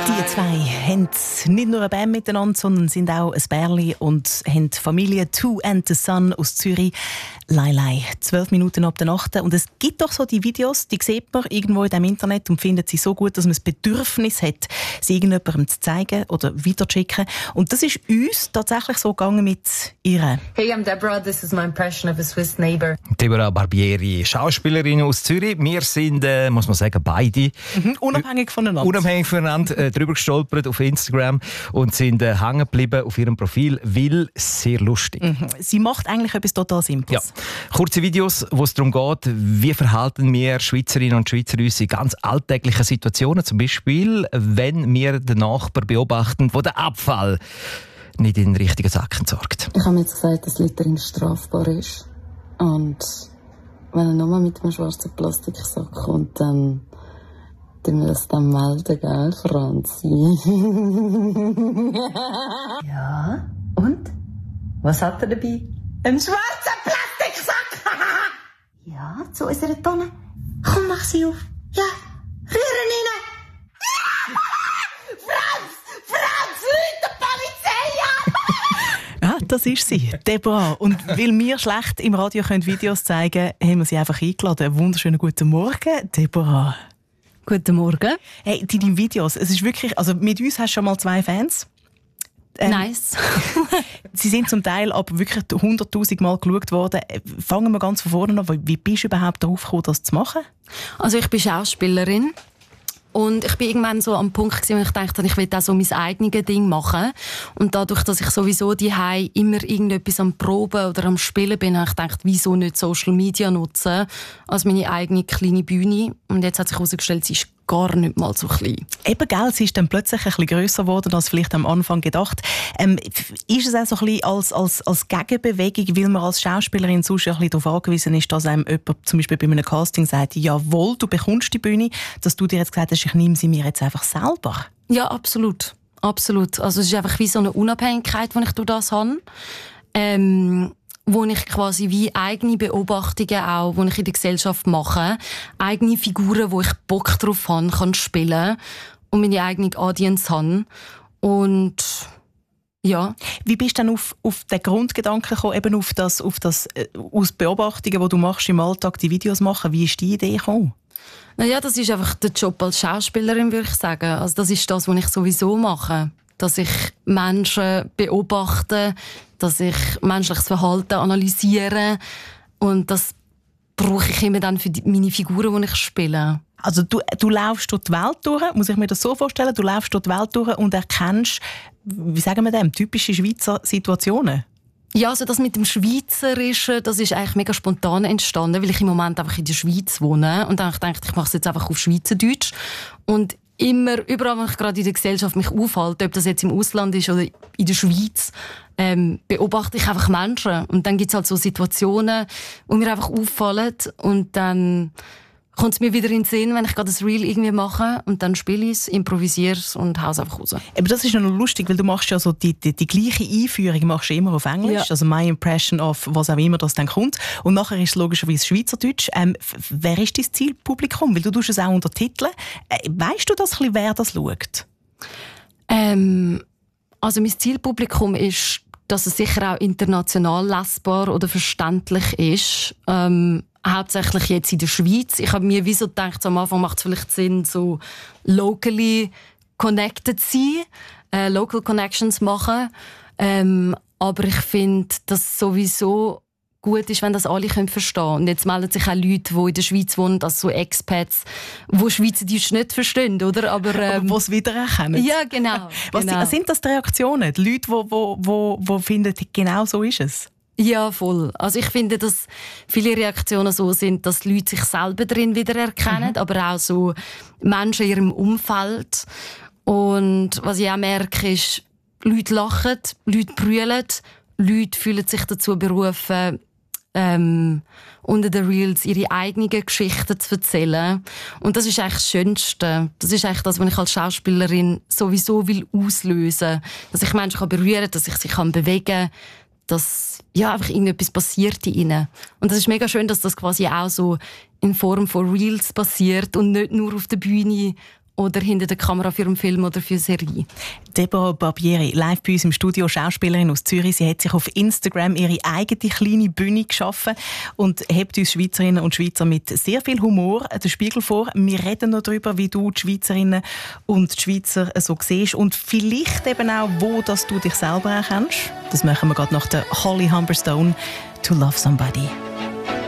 Die zwei haben nicht nur eine Band miteinander, sondern sind auch ein Bärli und haben die Familie Two and the Sun aus Zürich. Lai, 12 Minuten ab der Nacht. Und es gibt doch so die Videos, die sieht man irgendwo in dem Internet und findet sie so gut, dass man das Bedürfnis hat, sie irgendjemandem zu zeigen oder weiterzuschicken. Und das ist uns tatsächlich so gegangen mit ihr. Hey, I'm Deborah. This is my impression of a Swiss neighbor. Deborah Barbieri, Schauspielerin aus Zürich. Wir sind, muss man sagen, beide Unabhängig voneinander. Unabhängig voneinander drüber gestolpert auf Instagram und sind hängen geblieben auf ihrem Profil, weil sehr lustig. Sie macht eigentlich etwas total Simples. Ja. Kurze Videos, wo es darum geht, wie verhalten wir Schweizerinnen und Schweizer uns in ganz alltäglichen Situationen. Zum Beispiel, wenn wir den Nachbarn beobachten, wo der Abfall nicht in den richtigen Sack entsorgt. Ich habe mir jetzt gesagt, dass Littering strafbar ist. Und wenn er nochmal mit einem schwarzen Plastiksack kommt, dann tun wir das dann melden, gell, Franzi? Ja, und? Was hat er dabei? Ein schwarzer Plastiksack! Ja, zu unserer Tonne. Komm, mach sie auf. Ja, rühren rein. Franz, ruf die Polizei an! Ja, das ist sie, Deborah. Und weil wir schlecht im Radio Videos zeigen können, haben wir sie einfach eingeladen. Einen wunderschönen guten Morgen, Deborah. Guten Morgen. Hey, deine Videos, es ist wirklich, also mit uns hast du schon mal 2 Fans. Nice. Sie sind zum Teil aber wirklich 100'000 Mal geschaut worden. Fangen wir ganz von vorne an. Wie bist du überhaupt darauf gekommen, das zu machen? Also ich bin Schauspielerin. Und ich bin irgendwann so am Punkt gewesen, wo ich dachte, ich will auch so mein eigenes Ding machen. Und dadurch, dass ich sowieso daheim immer irgendetwas am Proben oder am Spielen bin, habe ich gedacht, wieso nicht Social Media nutzen als meine eigene kleine Bühne. Und jetzt hat sich herausgestellt, sie ist gar nicht mal so klein. Eben, gell, sie ist dann plötzlich ein bisschen grösser geworden, als vielleicht am Anfang gedacht. Ist es auch so ein bisschen als Gegenbewegung, weil man als Schauspielerin sonst ein bisschen darauf angewiesen ist, dass einem jemand zum Beispiel bei einem Casting sagt, jawohl, du bekommst die Bühne, dass du dir jetzt gesagt hast, ich nehme sie mir jetzt einfach selber? Ja, absolut. Absolut. Also es ist einfach wie so eine Unabhängigkeit, die ich durch das habe. Wo ich quasi wie eigene Beobachtungen auch, die ich in der Gesellschaft mache, eigene Figuren, wo ich Bock drauf habe, kann spielen und meine eigene Audience habe. Und ja. Wie bist du dann auf den Grundgedanken gekommen, eben auf das aus Beobachtungen, die du machst im Alltag, die Videos machen? Wie ist die Idee gekommen? Naja, das ist einfach der Job als Schauspielerin, würde ich sagen. Also das ist das, was ich sowieso mache. Dass ich Menschen beobachte, dass ich menschliches Verhalten analysiere. Und das brauche ich immer dann für meine Figuren, die ich spiele. Also du laufst durch die Welt durch, muss ich mir das so vorstellen? Du laufst durch die Welt durch und erkennst, wie sagen wir dem, typische Schweizer Situationen? Ja, also das mit dem Schweizerischen, das ist eigentlich mega spontan entstanden, weil ich im Moment einfach in der Schweiz wohne. Und dann habe ich gedacht, ich mache es jetzt einfach auf Schweizerdeutsch. Und überall, wo ich gerade in der Gesellschaft mich aufhalte, ob das jetzt im Ausland ist oder in der Schweiz, beobachte ich einfach Menschen. Und dann gibt es halt so Situationen, die mir einfach auffallen. Und dann kommt es mir wieder in den Sinn, wenn ich gerade das Reel irgendwie mache. Und dann spiele ich es, improvisiere es und haue es einfach raus. Aber das ist ja noch lustig, weil du machst ja so die gleiche Einführung machst du immer auf Englisch. Ja. Also «My impression of» was auch immer das dann kommt. Und nachher ist es logischerweise Schweizerdeutsch. Wer ist dein Zielpublikum? Weil du tust es auch untertiteln. Weißt du das, wer das schaut? Also mein Zielpublikum ist, dass es sicher auch international lesbar oder verständlich ist. Hauptsächlich jetzt in der Schweiz. Ich habe mir wie so gedacht, so am Anfang macht es vielleicht Sinn, so locally connected zu sein, local connections machen. Aber ich finde, dass sowieso gut ist, wenn das alle verstehen können. Und jetzt melden sich auch Leute, die in der Schweiz wohnen, also so Expats, die Schweizerdeutsch nicht verstehen, oder? Aber die es wiedererkennen. Ja, genau. Was sind das die Reaktionen? Die Leute, die finden, genau so ist es? Ja, voll. Also ich finde, dass viele Reaktionen so sind, dass die Leute sich selber drin wiedererkennen, aber auch so Menschen in ihrem Umfeld. Und was ich auch merke, ist, Leute lachen, Leute brüllen, Leute fühlen sich dazu berufen, unter den Reels ihre eigenen Geschichten zu erzählen. Und das ist eigentlich das Schönste. Das ist eigentlich das, was ich als Schauspielerin sowieso will auslösen. Dass ich Menschen berühren kann, dass ich sie bewegen kann, dass einfach irgendetwas passiert in ihnen. Und das ist mega schön, dass das quasi auch so in Form von Reels passiert und nicht nur auf der Bühne oder hinter der Kamera für einen Film oder für eine Serie. Deborah Barbieri, live bei uns im Studio, Schauspielerin aus Zürich. Sie hat sich auf Instagram ihre eigene kleine Bühne geschaffen und hebt uns Schweizerinnen und Schweizer mit sehr viel Humor den Spiegel vor. Wir reden noch darüber, wie du die Schweizerinnen und die Schweizer so siehst und vielleicht eben auch, wo dass du dich selber erkennst. Das machen wir gerade nach der Holly Humberstone, «To Love Somebody».